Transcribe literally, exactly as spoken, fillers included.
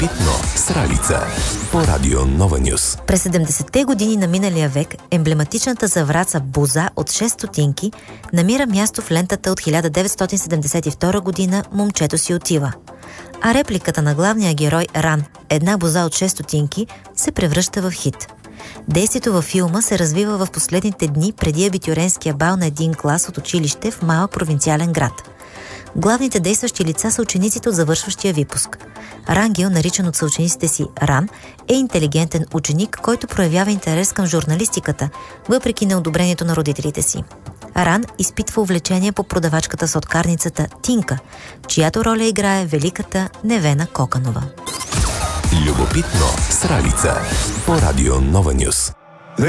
Любопитно с Ралица по Радио Нова Нюс. През седемдесетте години на миналия век емблематичната за Враца боза от шест стотинки намира място в лентата от хиляда деветстотин седемдесет и втора година "Момчето си отива". А репликата на главния герой Ран "Една боза от шест стотинки" се превръща в хит. Действието във филма се развива в последните дни преди абитюренския бал на един клас от училище в малък провинциален град. Главните действащи лица са учениците от завършващия випуск. Рангел, наричан от съучениците си Ран, е интелигентен ученик, който проявява интерес към журналистиката, въпреки неодобрението на родителите си. Ран изпитва увлечение по продавачката с откарницата Тинка, чиято роля играе великата Невена Коканова. Любопитно с Ралица по Радио Нова Нюс.